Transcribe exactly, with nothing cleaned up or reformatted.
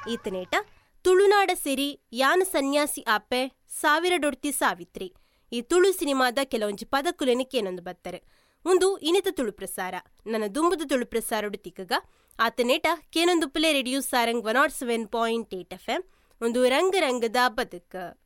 ಈತನೇಟ ತುಳುನಾಡ ಸಿರಿ ಯಾನ ಸನ್ಯಾಸಿ ಆಪೆ ಸಾವಿರ ಡೊಡ್ತಿ ಸಾವಿತ್ರಿ ಈ ತುಳು ಸಿನಿಮಾದ ಕೆಲವೊಂಜಿ ಪದಕುಲೆನಿಕೇನೊಂದು ಬತ್ತಾರೆ ಒಂದು ಇನಿತ ತುಳು ಪ್ರಸಾರ ನನ್ನ ದುಂಬುದ Tulu ಪ್ರಸಾರಡು ತಿಕ್ಕಗ ಆತನೇಟ ಕೇನೊಂದು play radio Sarang one not seven point eight F M ಒಂದು ರಂಗ ರಂಗದ ಬದುಕ.